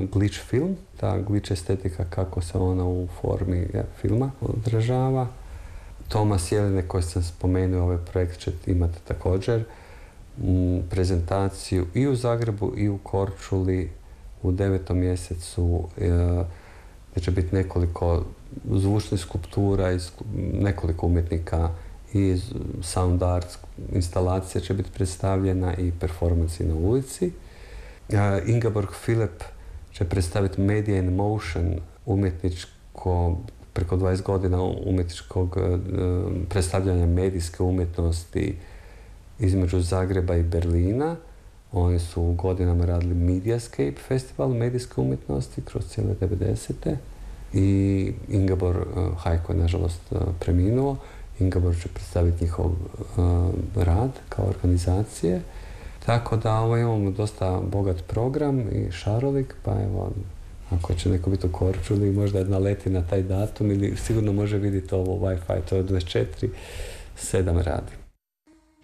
glitch film, ta glitch estetika kako se ona u formi filma odražava. Tomas Jelinek koji sam spomenuo, ovaj projekt će imati također prezentaciju i u Zagrebu i u Korčuli u 9. mjesecu, gdje će biti nekoliko zvučnih skulptura, nekoliko umjetnika i sound art instalacija će biti predstavljena i performansi na ulici. Ingeborg Philip će predstaviti Media in Motion, umjetničko, preko 20 godina umjetničkog predstavljanja medijske umjetnosti između Zagreba i Berlina. Oni su godinama radili Mediascape festival medijske umjetnosti kroz cijele 90. I Ingeborg Hajko je nažalost preminuo. Ingeborg će predstaviti njihov rad kao organizacije. Tako da imamo dosta bogat program i šarolik, pa evo, ako će neko biti u Korčuli, možda naleti na taj datum ili sigurno može vidjeti ovo Wi-Fi, to je 24/7 radi.